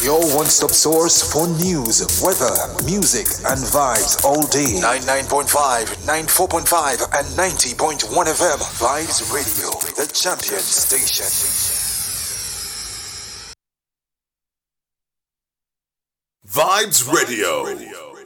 Your one-stop source for news, weather, music, and vibes all day. 99.5, 94.5, and 90.1 FM. Vibes Radio, the champion station. Vibes Radio.